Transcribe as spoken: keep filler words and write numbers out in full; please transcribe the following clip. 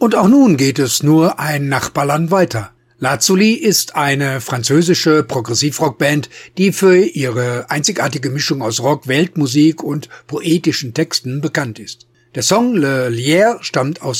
Und auch nun geht es nur ein Nachbarland weiter. Lazuli ist eine französische Progressivrockband, die für ihre einzigartige Mischung aus Rock, Weltmusik und poetischen Texten bekannt ist. Der Song Le Lierre stammt aus